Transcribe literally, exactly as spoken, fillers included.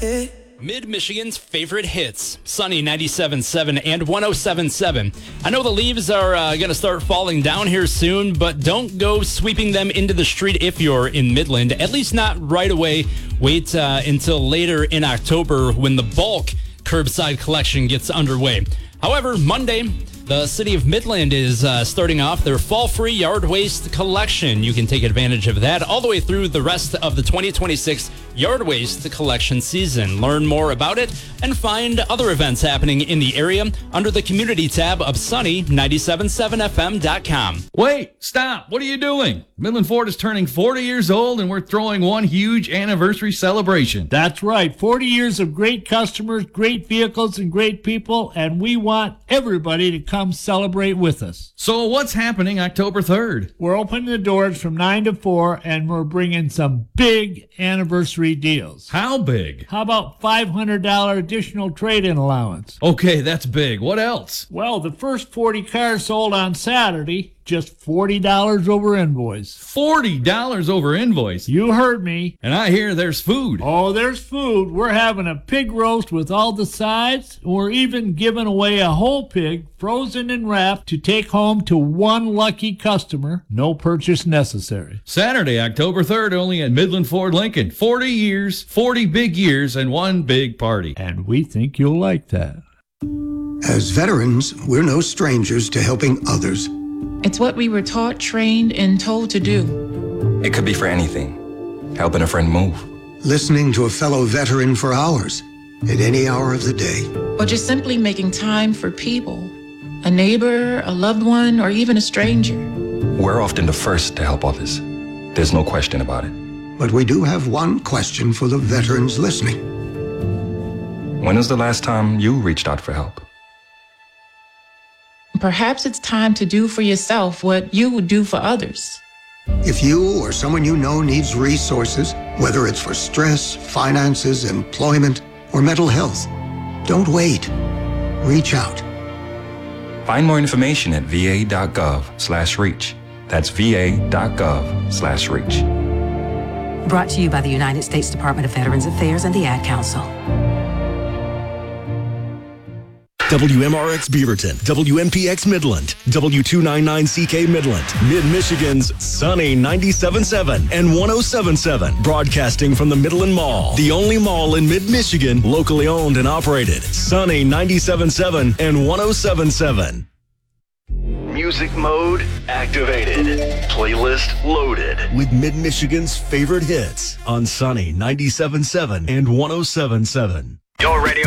Mid-Michigan's favorite hits, Sunny ninety-seven point seven and one oh seven point seven. I know the leaves are uh, going to start falling down here soon, but don't go sweeping them into the street if you're in Midland, at least not right away. Wait uh, until later in October when the bulk curbside collection gets underway. However, Monday, the city of Midland is uh, starting off their fall-free yard waste collection. You can take advantage of that all the way through the rest of the twenty twenty-six yard waste collection season. Learn more about it and find other events happening in the area under the community tab of sunny ninety-seven point seven f m dot com. Wait, stop. What are you doing? Midland Ford is turning forty years old, and we're throwing one huge anniversary celebration. That's right. forty years of great customers, great vehicles, and great people, and we want everybody to come celebrate with us. So what's happening October third? We're opening the doors from nine to four, and we're bringing some big anniversary deals. How big? How about five hundred dollars additional trade-in allowance? Okay, that's big. What else? Well, the first forty cars sold on Saturday, just forty dollars over invoice. forty dollars over invoice? You heard me. And I hear there's food. Oh, there's food. We're having a pig roast with all the sides. We're even giving away a whole pig, frozen and wrapped, to take home to one lucky customer. No purchase necessary. Saturday, October third, only at Midland Ford Lincoln. forty years, forty big years, and one big party. And we think you'll like that. As veterans, we're no strangers to helping others. It's what we were taught, trained, and told to do. It could be for anything. Helping a friend move. Listening to a fellow veteran for hours, at any hour of the day. Or just simply making time for people. A neighbor, a loved one, or even a stranger. We're often the first to help others. There's no question about it. But we do have one question for the veterans listening. When was the last time you reached out for help? Perhaps it's time to do for yourself what you would do for others. If you or someone you know needs resources, whether it's for stress, finances, employment, or mental health, don't wait. Reach out. Find more information at va.gov slash reach. That's va.gov slash reach. Brought to you by the United States Department of Veterans Affairs and the Ad Council. W M R X Beaverton, W M P X Midland, W two ninety-nine C K Midland, Mid-Michigan's Sunny ninety-seven point seven and one oh seven point seven, broadcasting from the Midland Mall, the only mall in Mid-Michigan, locally owned and operated. Sunny ninety-seven point seven and one oh seven point seven. Music mode activated. Playlist loaded. With Mid-Michigan's favorite hits on Sunny ninety-seven point seven and one oh seven point seven. Your radio